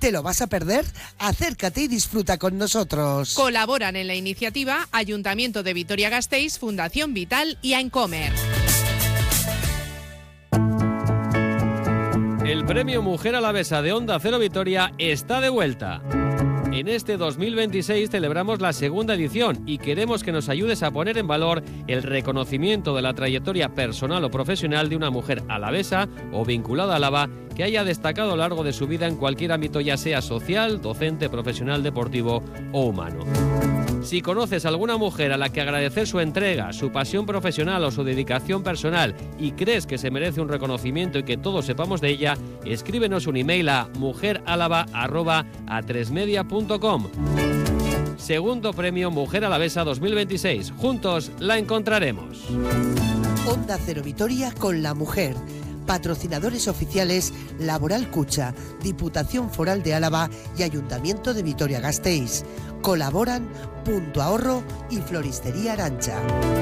¿Te lo vas a perder? Acércate y disfruta con nosotros. Colaboran en la iniciativa Ayuntamiento de Vitoria-Gasteiz, Fundación Vital y Aincomer. El premio Mujer Alavesa de Onda Cero Vitoria está de vuelta. En este 2026 celebramos la segunda edición y queremos que nos ayudes a poner en valor el reconocimiento de la trayectoria personal o profesional de una mujer alavesa o vinculada a Álava que haya destacado a lo largo de su vida en cualquier ámbito, ya sea social, docente, profesional, deportivo o humano. Si conoces a alguna mujer a la que agradecer su entrega, su pasión profesional o su dedicación personal y crees que se merece un reconocimiento y que todos sepamos de ella, escríbenos un email a mujeralava@atresmedia.com. Segundo premio Mujer Alavesa 2026. Juntos la encontraremos. Onda Cero Vitoria con la mujer. Patrocinadores oficiales Laboral Cucha, Diputación Foral de Álava y Ayuntamiento de Vitoria-Gasteiz. Colaboran Punto Ahorro y Floristería Arancha.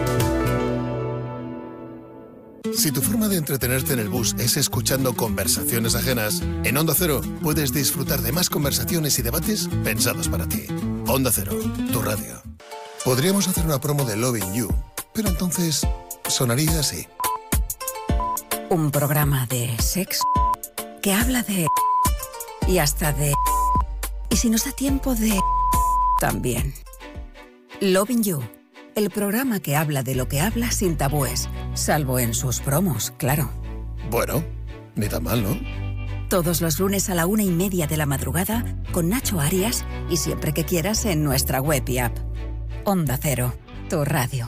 Si tu forma de entretenerte en el bus es escuchando conversaciones ajenas, en Onda Cero puedes disfrutar de más conversaciones y debates pensados para ti. Onda Cero, tu radio. Podríamos hacer una promo de Loving You, pero entonces sonaría así. Un programa de sexo que habla de... y hasta de... y si nos da tiempo de... también. Loving You, el programa que habla de lo que habla sin tabúes, salvo en sus promos, claro. Bueno, ni tan mal, ¿no? Todos los lunes a la 1:30 de la madrugada con Nacho Arias y siempre que quieras en nuestra web y app. Onda Cero, tu radio.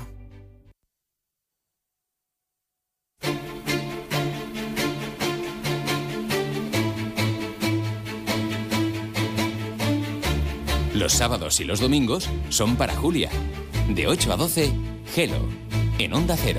Los sábados y los domingos son para Julia. De 8 a 12, Hello, en Onda Cero.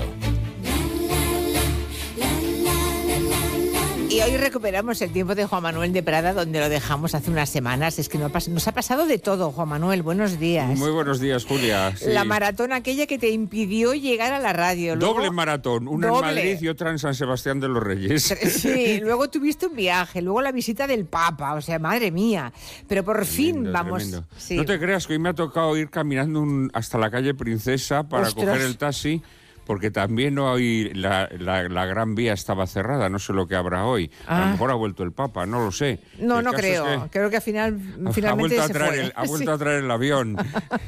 Y hoy recuperamos el tiempo de Juan Manuel de Prada, donde lo dejamos hace unas semanas. Es que nos ha pasado de todo, Juan Manuel. Buenos días. Muy buenos días, Julia. Sí. La maratón aquella que te impidió llegar a la radio. Luego, doble maratón, una en Madrid y otra en San Sebastián de los Reyes. Sí, luego tuviste un viaje, luego la visita del Papa, o sea, madre mía. Pero por fin vamos... Sí. No te creas que hoy me ha tocado ir caminando hasta la calle Princesa para coger el taxi, porque también hoy la Gran Vía estaba cerrada, no sé lo que habrá hoy. A lo mejor ha vuelto el Papa, no lo sé. No creo. Creo que finalmente ha vuelto a traer el avión.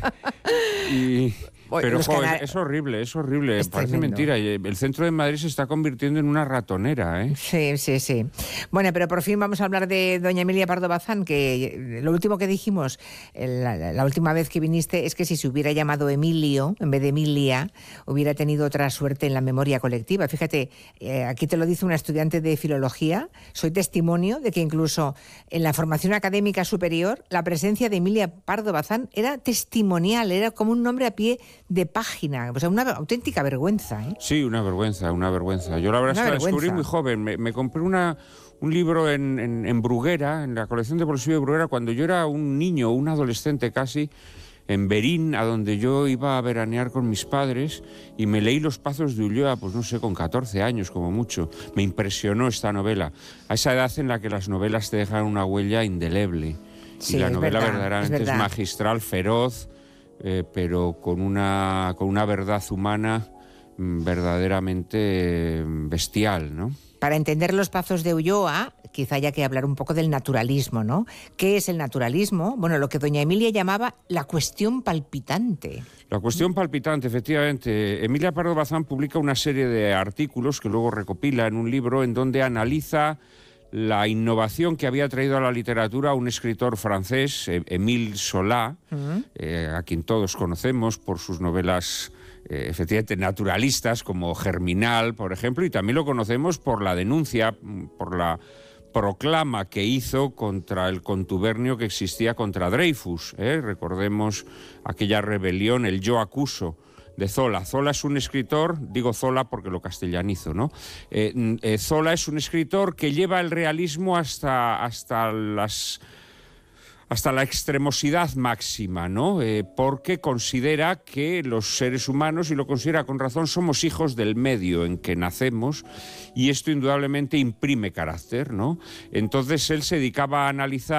Pero joder, es horrible. Es parece tremendo. Mentira. El centro de Madrid se está convirtiendo en una ratonera, ¿eh? Sí. Bueno, pero por fin vamos a hablar de doña Emilia Pardo Bazán, que lo último que dijimos la última vez que viniste es que si se hubiera llamado Emilio en vez de Emilia, hubiera tenido otra suerte en la memoria colectiva. Fíjate, aquí te lo dice una estudiante de filología. Soy testimonio de que incluso en la formación académica superior la presencia de Emilia Pardo Bazán era testimonial, era como un nombre a pie de página, o sea, una auténtica vergüenza, ¿eh? Sí, una vergüenza. Yo la verdad es que la descubrí muy joven. Me compré un libro en Bruguera, en la colección de bolsillo de Bruguera, cuando yo era un niño, un adolescente casi, en Berín, a donde yo iba a veranear con mis padres, y me leí Los Pazos de Ulloa, pues no sé, con 14 años como mucho. Me impresionó esta novela, a esa edad en la que las novelas te dejan una huella indeleble. Sí, y la novela verdad, verdaderamente es magistral, feroz, pero con una verdad humana verdaderamente bestial, ¿no? Para entender Los Pazos de Ulloa, quizá haya que hablar un poco del naturalismo, ¿no? ¿Qué es el naturalismo? Bueno, lo que doña Emilia llamaba la cuestión palpitante. La cuestión palpitante, efectivamente. Emilia Pardo Bazán publica una serie de artículos que luego recopila en un libro en donde analiza la innovación que había traído a la literatura un escritor francés, Émile Zola, a quien todos conocemos por sus novelas efectivamente naturalistas, como Germinal, por ejemplo, y también lo conocemos por la denuncia, por la proclama que hizo contra el contubernio que existía contra Dreyfus. Recordemos aquella rebelión, el Yo acuso, de Zola. Zola es un escritor, digo Zola porque lo castellanizo, ¿no? Zola es un escritor que lleva el realismo hasta la extremosidad máxima, ¿no? Porque considera que los seres humanos, y lo considera con razón, somos hijos del medio en que nacemos, y esto indudablemente imprime carácter, ¿no? Entonces él se dedicaba a analizar